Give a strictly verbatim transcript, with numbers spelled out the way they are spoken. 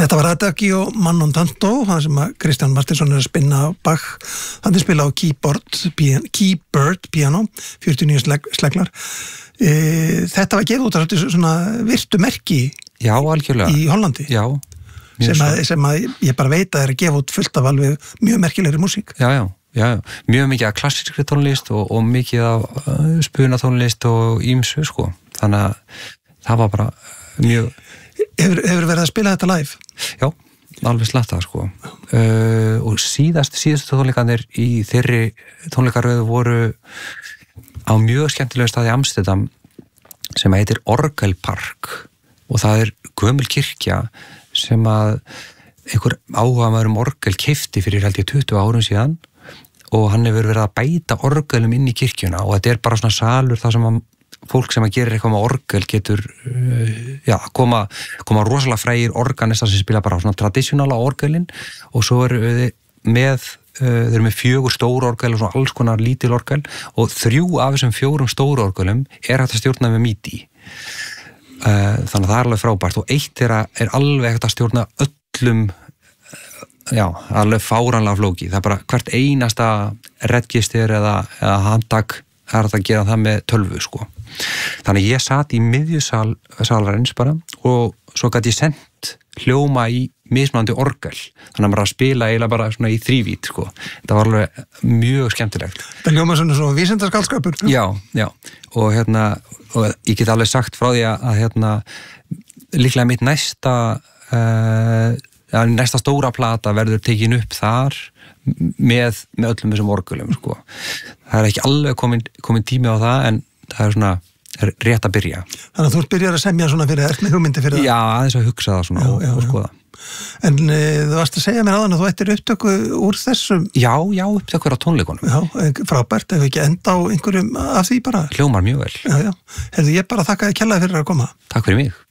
Þetta var Adagio Manon Tanto, það sem að Kristján Martinsson er að spinna á Bach, hann er spila á keyboard, piano, keyboard piano, fjörutíu og níu sleg, sleglar. E, þetta var gefið út af svona virtu merki Já, algjörlega. í Hollandi. Já, sem að, sem að ég bara veit að er að gefa út fullt af alveg mjög merkilegri músík. Já, já, já, mjög mikið af klassískri tónlist og, og mikið af uh, spunatónlist og ímsu, sko. Þannig að það var bara mjög... Hefur, hefur verið að spila þetta live? Já, alveg slatta, sko. Uh, og síðast, síðastu tónleikanir í þeirri tónleikaröðu voru á mjög skemmtilegu staði í Amsterdam sem heitir Orgelpark og það er gömul kirkja sem að einhver áhugamaður um orgel keypti fyrir held ég tuttugu árum síðan og hann hefur verið að bæta orgelum inn í kirkjuna og þetta er bara svona salur þar sem að fólk sem að gerir eitthvað með orgel getur uh, já, koma, koma rosalega frægir organistar sem spila bara svona tradisjonala orgelin og svo eru við með uh, þeir eru með fjögur stóru orgel og svona alls konar lítil orgel og þrjú af þessum fjórum stóru orgelum er hægt að stjórna með midi uh, þannig að það er alveg frábært og eitt er, að, er alveg hægt að stjórna öllum já, alveg fáránlega flóki það er bara hvert einasta registir eða, eða handtak er að gera það með tölvu sko. Þannig ég satt í miðjusal salarins bara og svo gæti ég sendt hljóma í mismunandi orgel. Þannig að maður að spila eiginlega bara svona í þrívít sko. Það var alveg mjög skemmtilegt. Það hljóma svona svona vísindaskaldskapur. Já, já. Og hérna, og ég get alveg sagt frá því að, að hérna, líklega mitt næsta uh, ja, næsta stóra plata verður tekin upp þar með, með öllum þessum orgelum sko. Það er ekki alveg komin, komin tími á það en það er svona er rétt að byrja. Þannig að þú byrjar að semja svona fyrir það, með hugmyndi fyrir það? Já, aðeins að hugsa það svona já, og, já, og skoða. En e, þú varst að segja mér áðan að þú ættir upptöku úr þessum? Já, já, upptökur á tónleikunum. Já, frábært, ef ekki enda á einhverjum af því bara? Hljómar mjög vel. Já, já. Hefðu ég bara þakkaði kjallaði fyrir að koma? Takk fyrir mig.